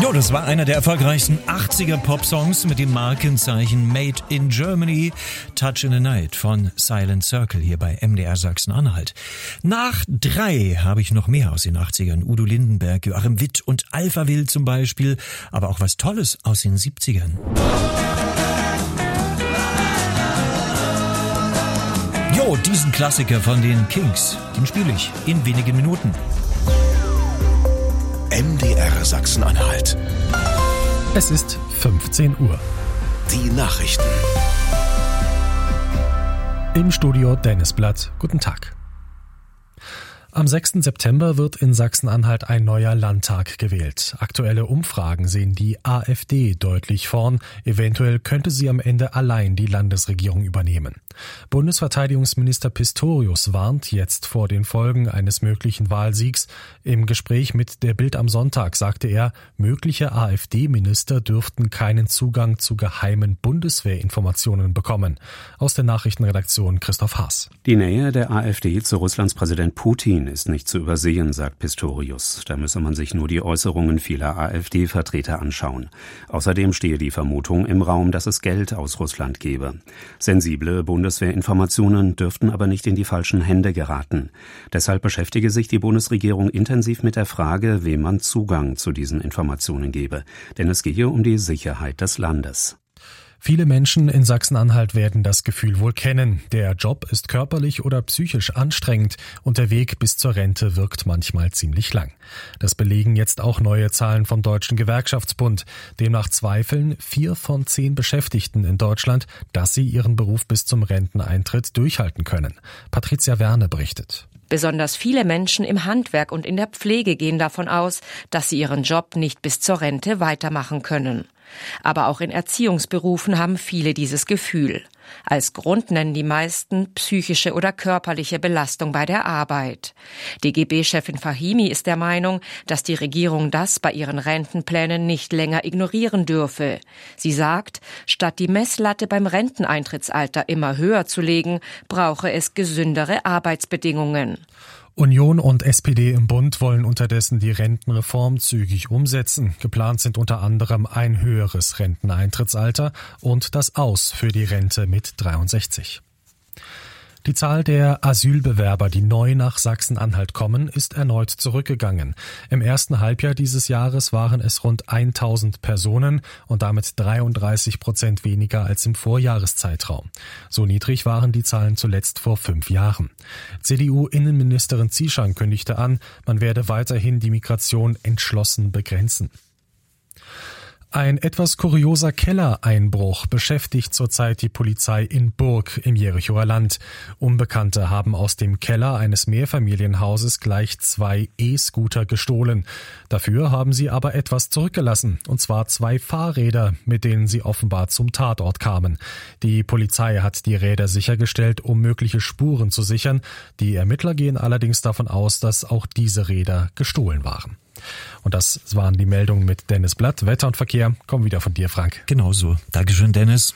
Jo, das war einer der erfolgreichsten 80er Pop-Songs mit dem Markenzeichen Made in Germany. Touch in the Night von Silent Circle hier bei MDR Sachsen-Anhalt. Nach 3 habe ich noch mehr aus den 80ern. Udo Lindenberg, Joachim Witt und Alphaville zum Beispiel. Aber auch was Tolles aus den 70ern. Jo, diesen Klassiker von den Kings, den spiele ich in wenigen Minuten. MDR Sachsen-Anhalt. Es ist 15 Uhr. Die Nachrichten. Im Studio Dennis Blatt. Guten Tag. Am 6. September wird in Sachsen-Anhalt ein neuer Landtag gewählt. Aktuelle Umfragen sehen die AfD deutlich vorn. Eventuell könnte sie am Ende allein die Landesregierung übernehmen. Bundesverteidigungsminister Pistorius warnt jetzt vor den Folgen eines möglichen Wahlsiegs. Im Gespräch mit der Bild am Sonntag sagte er, mögliche AfD-Minister dürften keinen Zugang zu geheimen Bundeswehrinformationen bekommen. Aus der Nachrichtenredaktion Christoph Haas. Die Nähe der AfD zu Russlands Präsident Putin ist nicht zu übersehen, sagt Pistorius. Da müsse man sich nur die Äußerungen vieler AfD-Vertreter anschauen. Außerdem stehe die Vermutung im Raum, dass es Geld aus Russland gebe. Sensible Bundeswehrinformationen dürften aber nicht in die falschen Hände geraten. Deshalb beschäftige sich die Bundesregierung intensiv mit der Frage, wem man Zugang zu diesen Informationen gebe. Denn es gehe um die Sicherheit des Landes. Viele Menschen in Sachsen-Anhalt werden das Gefühl wohl kennen. Der Job ist körperlich oder psychisch anstrengend und der Weg bis zur Rente wirkt manchmal ziemlich lang. Das belegen jetzt auch neue Zahlen vom Deutschen Gewerkschaftsbund. Demnach zweifeln 4 von 10 Beschäftigten in Deutschland, dass sie ihren Beruf bis zum Renteneintritt durchhalten können. Patricia Werner berichtet. Besonders viele Menschen im Handwerk und in der Pflege gehen davon aus, dass sie ihren Job nicht bis zur Rente weitermachen können. Aber auch in Erziehungsberufen haben viele dieses Gefühl. Als Grund nennen die meisten psychische oder körperliche Belastung bei der Arbeit. DGB-Chefin Fahimi ist der Meinung, dass die Regierung das bei ihren Rentenplänen nicht länger ignorieren dürfe. Sie sagt, statt die Messlatte beim Renteneintrittsalter immer höher zu legen, brauche es gesündere Arbeitsbedingungen. Union und SPD im Bund wollen unterdessen die Rentenreform zügig umsetzen. Geplant sind unter anderem ein höheres Renteneintrittsalter und das Aus für die Rente mit 63. Die Zahl der Asylbewerber, die neu nach Sachsen-Anhalt kommen, ist erneut zurückgegangen. Im ersten Halbjahr dieses Jahres waren es rund 1000 Personen und damit 33% weniger als im Vorjahreszeitraum. So niedrig waren die Zahlen zuletzt vor 5 Jahren. CDU-Innenministerin Zieschang kündigte an, man werde weiterhin die Migration entschlossen begrenzen. Ein etwas kurioser Kellereinbruch beschäftigt zurzeit die Polizei in Burg im Jerichower Land. Unbekannte haben aus dem Keller eines Mehrfamilienhauses gleich 2 E-Scooter gestohlen. Dafür haben sie aber etwas zurückgelassen, und zwar 2 Fahrräder, mit denen sie offenbar zum Tatort kamen. Die Polizei hat die Räder sichergestellt, um mögliche Spuren zu sichern. Die Ermittler gehen allerdings davon aus, dass auch diese Räder gestohlen waren. Und das waren die Meldungen mit Dennis Blatt. Wetter und Verkehr kommen wieder von dir, Frank. Genauso. Dankeschön, Dennis.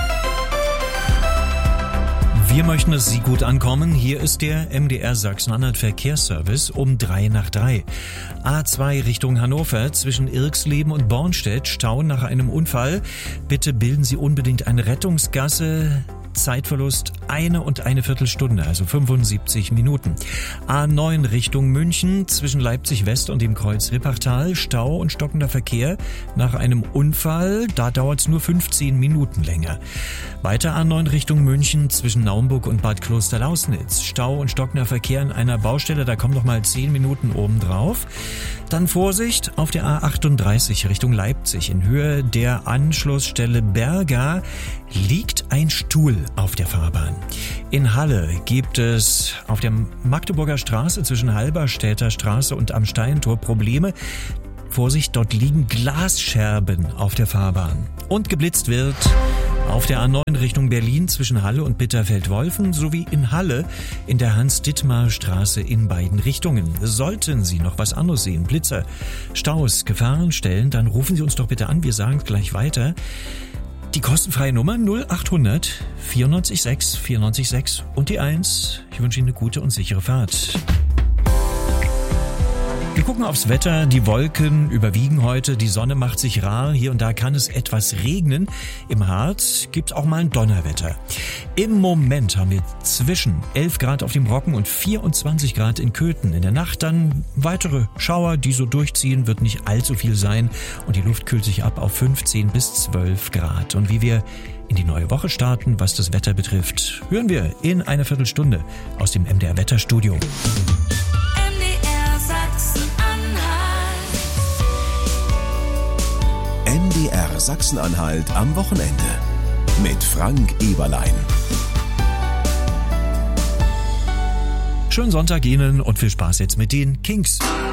Wir möchten, dass Sie gut ankommen. Hier ist der MDR Sachsen-Anhalt Verkehrsservice um 3 nach 3. A2 Richtung Hannover zwischen Irxleben und Bornstedt. Stau nach einem Unfall. Bitte bilden Sie unbedingt eine Rettungsgasse. Zeitverlust 1 1/4 Stunde, also 75 Minuten. A9 Richtung München zwischen Leipzig West und dem Kreuz Rippachtal. Stau und stockender Verkehr nach einem Unfall. Da dauert es nur 15 Minuten länger. Weiter A9 Richtung München zwischen Naumburg und Bad Klosterlausnitz. Stau und stockender Verkehr an einer Baustelle, da kommen noch mal 10 Minuten obendrauf. Dann Vorsicht auf der A38 Richtung Leipzig. In Höhe der Anschlussstelle Berga liegt ein Stuhl auf der Fahrbahn. In Halle gibt es auf der Magdeburger Straße zwischen Halberstädter Straße und am Steintor Probleme. Vorsicht, dort liegen Glasscherben auf der Fahrbahn. Und geblitzt wird auf der A9 Richtung Berlin zwischen Halle und Bitterfeld-Wolfen sowie in Halle in der Hans-Dittmar-Straße in beiden Richtungen. Sollten Sie noch was anderes sehen, Blitzer, Staus, Gefahrenstellen, dann rufen Sie uns doch bitte an, wir sagen es gleich weiter. Die kostenfreie Nummer 0800 94 6 94 6 und die 1. Ich wünsche Ihnen eine gute und sichere Fahrt. Wir gucken aufs Wetter. Die Wolken überwiegen heute. Die Sonne macht sich rar. Hier und da kann es etwas regnen. Im Harz gibt's auch mal ein Donnerwetter. Im Moment haben wir zwischen 11 Grad auf dem Brocken und 24 Grad in Köthen. In der Nacht dann weitere Schauer, die so durchziehen, wird nicht allzu viel sein. Und die Luft kühlt sich ab auf 15 bis 12 Grad. Und wie wir in die neue Woche starten, was das Wetter betrifft, hören wir in einer Viertelstunde aus dem MDR Wetterstudio. MDR Sachsen-Anhalt am Wochenende mit Frank Eberlein. Schönen Sonntag Ihnen und viel Spaß jetzt mit den Kings.